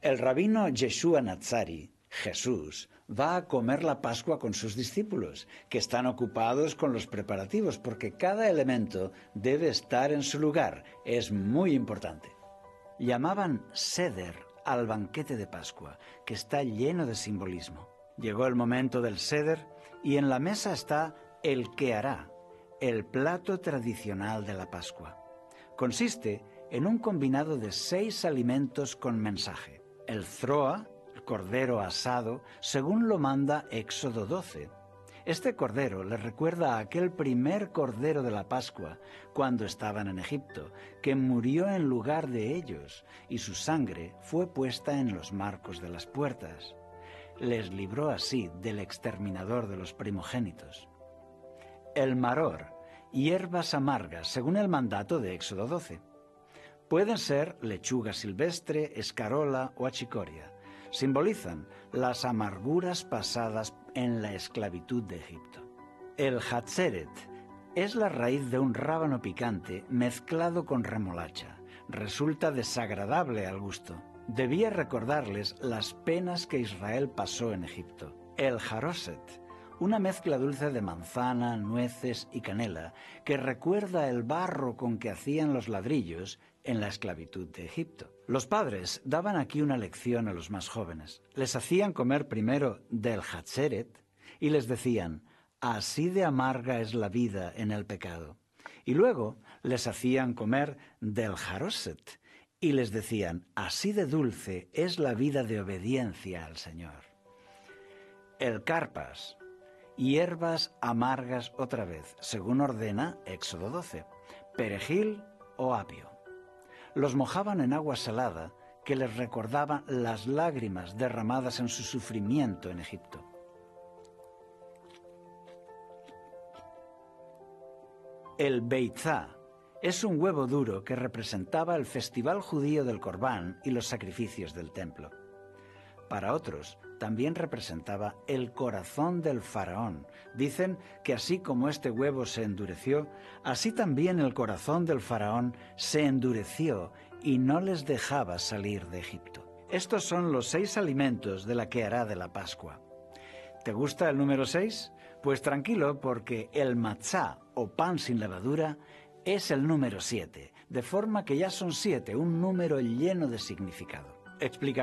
El rabino Yeshua Natzari, Jesús, va a comer la Pascua con sus discípulos, que están ocupados con los preparativos, porque cada elemento debe estar en su lugar. Es muy importante. Llamaban Seder al banquete de Pascua, que está lleno de simbolismo. Llegó el momento del Seder y en la mesa está el Kehará, el plato tradicional de la Pascua. Consiste en un combinado de 6 alimentos con mensaje. El Zroa, el cordero asado, según lo manda Éxodo 12. Este cordero les recuerda a aquel primer cordero de la Pascua, cuando estaban en Egipto, que murió en lugar de ellos, y su sangre fue puesta en los marcos de las puertas. Les libró así del exterminador de los primogénitos. El maror, hierbas amargas, según el mandato de Éxodo 12. Pueden ser lechuga silvestre, escarola o achicoria. Simbolizan las amarguras pasadas en la esclavitud de Egipto. El hatzeret es la raíz de un rábano picante mezclado con remolacha. Resulta desagradable al gusto. Debía recordarles las penas que Israel pasó en Egipto. El haroset, una mezcla dulce de manzana, nueces y canela que recuerda el barro con que hacían los ladrillos en la esclavitud de Egipto. Los padres daban aquí una lección a los más jóvenes. Les hacían comer primero del hatzeret y les decían: así de amarga es la vida en el pecado. Y luego les hacían comer del haroset y les decían: así de dulce es la vida de obediencia al Señor. El carpas, hierbas amargas otra vez, según ordena Éxodo 12, perejil o apio. Los mojaban en agua salada que les recordaba las lágrimas derramadas en su sufrimiento en Egipto. El beitzá es un huevo duro que representaba el festival judío del Corbán y los sacrificios del templo. Para otros, también representaba el corazón del faraón. Dicen que así como este huevo se endureció, así también el corazón del faraón se endureció y no les dejaba salir de Egipto. Estos son los 6 alimentos de la Kehará de la Pascua. ¿Te gusta el número 6? Pues tranquilo, porque el matzá o pan sin levadura es el número 7, de forma que ya son 7, un número lleno de significado. Explicaré